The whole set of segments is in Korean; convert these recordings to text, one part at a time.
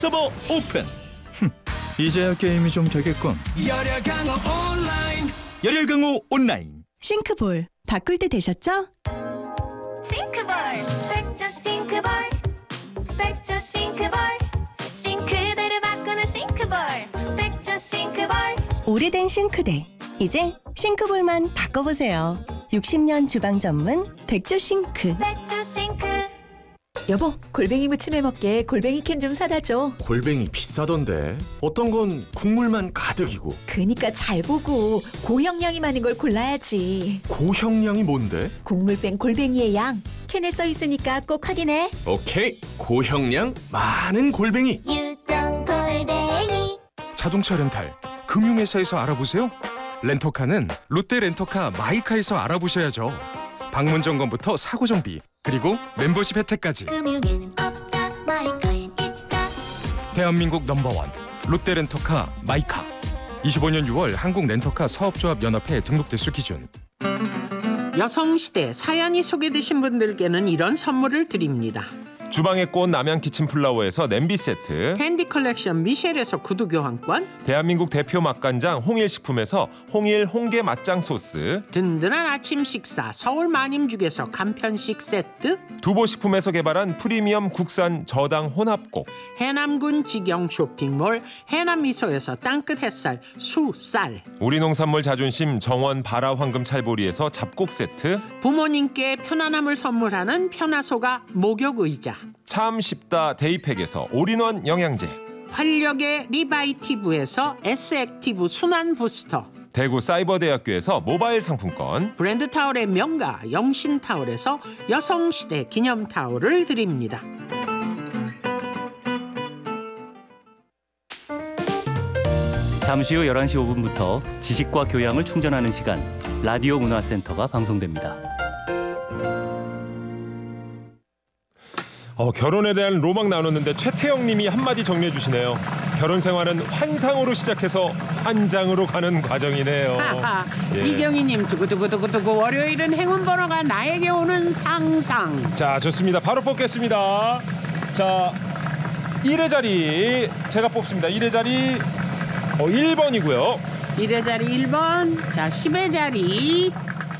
서버 오픈. 이제야 게임이 좀 되겠군. 열혈강호 온라인. 싱크볼 바꿀 때 되셨죠? 싱크볼 백조 싱크볼 백조 싱크볼 싱크대를 바꾸는 싱크볼 백조 싱크볼. 오래된 싱크대 이제 싱크볼만 바꿔보세요. 60년 주방 전문 백조 싱크. 백조 싱크. 여보, 골뱅이 무침 해먹게 골뱅이 캔 좀 사다 줘. 골뱅이 비싸던데. 어떤 건 국물만 가득이고. 그니까 잘 보고 고형량이 많은 걸 골라야지. 고형량이 뭔데? 국물 뺀 골뱅이의 양 캔에 써 있으니까 꼭 확인해. 오케이, 고형량 많은 골뱅이. 유정 골뱅이. 자동차 렌탈 금융회사에서 알아보세요. 렌터카는 롯데 렌터카 마이카에서 알아보셔야죠. 방문 점검부터 사고 정비 그리고 멤버십 혜택까지. 금융에는 없다 마이카엔 있다. 대한민국 넘버원 롯데 렌터카 마이카. 25년 6월 한국 렌터카 사업조합 연합회 등록 대수 기준. 여성시대 사연이 소개되신 분들께는 이런 선물을 드립니다. 주방의 꽃 남양 키친플라워에서 냄비 세트, 캔디 컬렉션 미셸에서 구두 교환권, 대한민국 대표 맛간장 홍일식품에서 홍일 홍게 맛장 소스, 든든한 아침 식사 서울 마님죽에서 간편식 세트, 두보식품에서 개발한 프리미엄 국산 저당 혼합곡, 해남군 직영 쇼핑몰 해남미소에서 땅끝 햇살 수쌀, 우리 농산물 자존심 정원 바라 황금 찰보리에서 잡곡 세트, 부모님께 편안함을 선물하는 편화소가 목욕의자, 참 쉽다 데이팩에서 올인원 영양제, 활력의 리바이티브에서 S액티브 순환 부스터, 대구 사이버대학교에서 모바일 상품권, 브랜드 타올의 명가 영신타올에서 여성시대 기념타올을 드립니다. 잠시 후 11시 5분부터 지식과 교양을 충전하는 시간 라디오 문화센터가 방송됩니다. 결혼에 대한 로망 나눴는데 최태영 님이 한마디 정리해 주시네요. 결혼 생활은 환상으로 시작해서 환장으로 가는 과정이네요. 예. 이경희님 두구두구두구두구 월요일은 행운 번호가 나에게 오는 상상. 자, 좋습니다. 바로 뽑겠습니다. 자, 1의 자리 제가 뽑습니다. 1의 자리 1번이고요. 1의 자리 1번, 자 10의 자리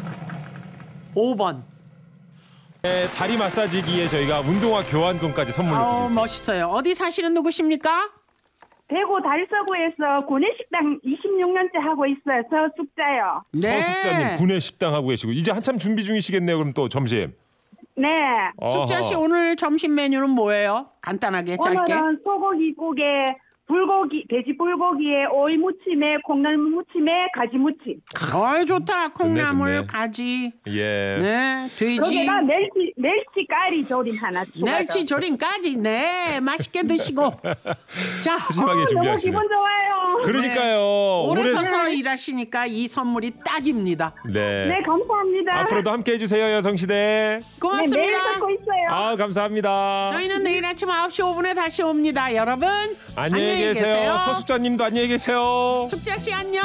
5번. 네, 다리 마사지기에 저희가 운동화 교환권까지 선물로 드립니다. 멋있어요. 어디 사시는 누구십니까? 대구 달서구에서 구내식당 26년째 하고 있어요. 서숙자요. 서숙자님 구내식당 하고 계시고 이제 한참 준비 중이시겠네요. 그럼 또 점심. 네. 숙자 씨 오늘 점심 메뉴는 뭐예요? 간단하게 짧게. 오늘은 소고기국에 불고기, 돼지 불고기에 오이 무침에 콩나물 무침에 가지 무침. 좋다. 콩나물, 좋네. 가지. 예. 네, 돼지. 거기다 멸치 까리 조림 하나 추가. 멸치 조림까지. 네, 맛있게 드시고. 자, 푸짐하게 너무 준비하시네. 기분 좋아요. 그러니까요. 오래 서서 일하시니까 이 선물이 딱입니다. 네. 네, 감사합니다. 앞으로도 함께 해주세요. 여성시대. 고맙습니다. 네, 매일 듣고 있어요. 감사합니다. 저희는 내일 아침 9시 5분에 다시 옵니다. 여러분 안녕히 계세요. 서숙자님도 안녕히 계세요. 숙자 씨 안녕.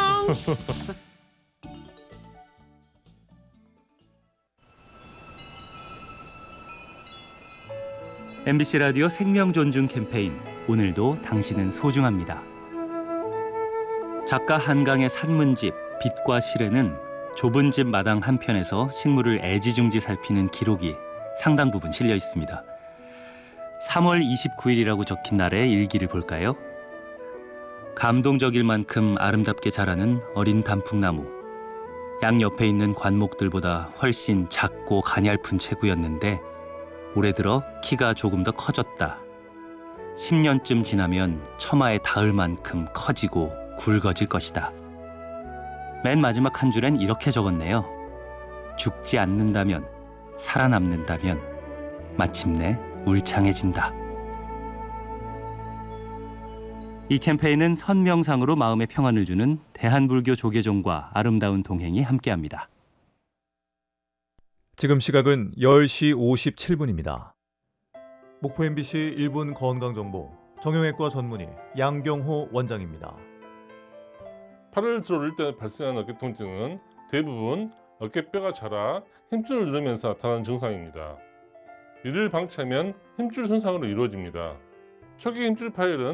MBC 라디오 생명 존중 캠페인 오늘도 당신은 소중합니다. 작가 한강의 산문집 빛과 실에는 좁은 집 마당 한편에서 식물을 애지중지 살피는 기록이 상당 부분 실려 있습니다. 3월 29일이라고 적힌 날의 일기를 볼까요? 감동적일 만큼 아름답게 자라는 어린 단풍나무. 양 옆에 있는 관목들보다 훨씬 작고 가냘픈 체구였는데 올해 들어 키가 조금 더 커졌다. 10년쯤 지나면 처마에 닿을 만큼 커지고 굵어질 것이다. 맨 마지막 한 줄엔 이렇게 적었네요. 죽지 않는다면, 살아남는다면 마침내 울창해진다. 이 캠페인은 선명상으로 마음의 평안을 주는 대한불교 조계종과 아름다운 동행이 함께합니다. 지금 시각은 10시 57분입니다. 목포 MBC 1분 건강정보 정형외과 전문의 양경호 원장입니다. 팔을 들어 올릴 때 발생하는 어깨 통증은 대부분 어깨뼈가 자라 힘줄을 누르면서 나타나는 증상입니다. 이를 방치하면 힘줄 손상으로 이루어집니다. 초기 힘줄 파열은